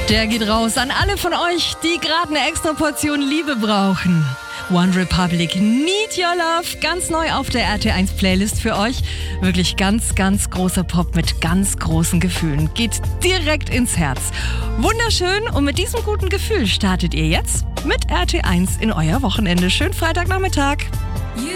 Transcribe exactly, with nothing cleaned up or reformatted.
Der geht raus an alle von euch, die gerade eine extra Portion Liebe brauchen. One Republic, Need Your Love, ganz neu auf der R T eins Playlist für euch. Wirklich ganz, ganz großer Pop mit ganz großen Gefühlen. Geht direkt ins Herz. Wunderschön, und mit diesem guten Gefühl startet ihr jetzt mit R T eins in euer Wochenende. Schönen Freitagnachmittag.